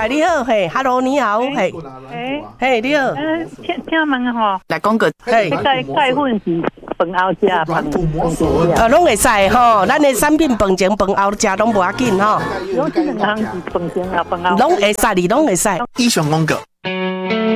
你好，嘿 ，Hello， 你好，嘿，嘿，你好， 请问吼， 来讲个， 嘿， 钙粉是饭后食， 拢会使吼，咱的产品饭前饭后食拢无要紧吼， 有这两项是饭前啊饭后， 拢会使，你拢会使。 以上讲个。